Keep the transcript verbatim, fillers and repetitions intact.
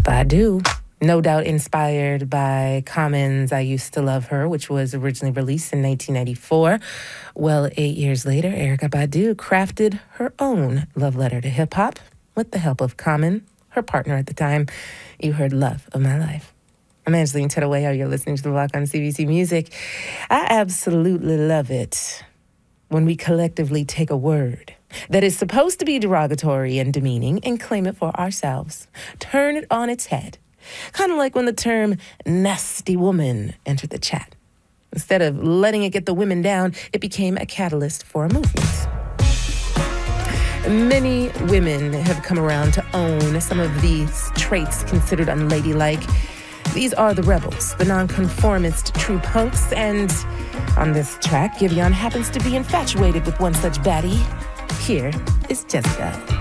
Badu. No doubt inspired by Common's I Used to Love Her, which was originally released in nineteen ninety-four. Well, eight years later, Erykah Badu crafted her own love letter to hip-hop with the help of Common, her partner at the time. You heard Love of My Life. I'm Angeline Tettaway. You're listening to The Block on C B C Music. I absolutely love it when we collectively take a word that is supposed to be derogatory and demeaning and claim it for ourselves. Turn it on its head. Kind of like when the term nasty woman entered the chat. Instead of letting it get the women down, it became a catalyst for a movement. Many women have come around to own some of these traits considered unladylike. These are the rebels, the nonconformist true punks, and on this track, Giveon happens to be infatuated with one such baddie. Here is Jessica.